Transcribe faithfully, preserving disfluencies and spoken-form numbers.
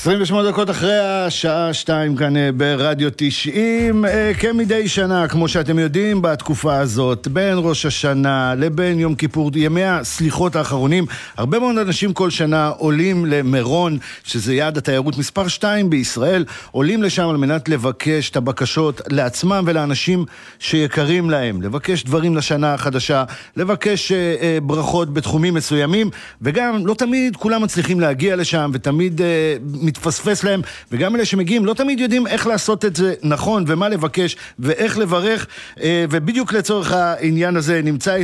עשרים ושמונה דקות אחרי השעה שתיים כאן ברדיו תשעים, כמדי שנה, כמו שאתם יודעים, בתקופה הזאת, בין ראש השנה לבין יום כיפור, ימי הסליחות האחרונים, הרבה מאוד אנשים כל שנה עולים למירון, שזה יעד התיירות מספר שתיים בישראל, עולים לשם על מנת לבקש את הבקשות לעצמם ולאנשים שיקרים להם, לבקש דברים לשנה החדשה, לבקש אה, ברכות בתחומים מסוימים, וגם לא תמיד כולם מצליחים להגיע לשם, ותמיד אה, מתפספס להם, וגם אלה שמגיעים לא תמיד יודעים איך לעשות את זה נכון, ומה לבקש, ואיך לברך, ובדיוק לצורך העניין הזה נמצא